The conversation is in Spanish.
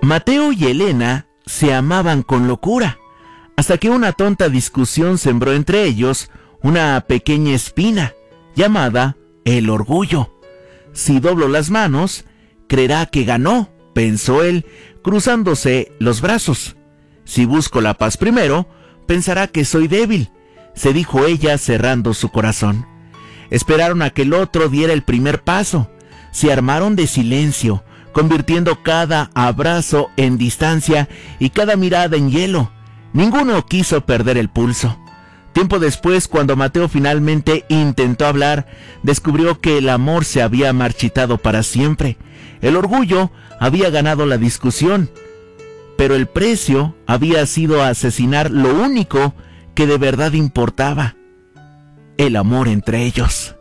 Mateo y Elena se amaban con locura, hasta que una tonta discusión sembró entre ellos una pequeña espina, llamada el orgullo. Si doblo las manos, creerá que ganó, pensó él, cruzándose los brazos. Si busco la paz primero, pensará que soy débil, se dijo ella cerrando su corazón. Esperaron a que el otro diera el primer paso. Se armaron de silencio, convirtiendo cada abrazo en distancia y cada mirada en hielo. Ninguno quiso perder el pulso. Tiempo después, cuando Mateo finalmente intentó hablar, descubrió que el amor se había marchitado para siempre. El orgullo había ganado la discusión, pero el precio había sido asesinar lo único que de verdad importaba: el amor entre ellos.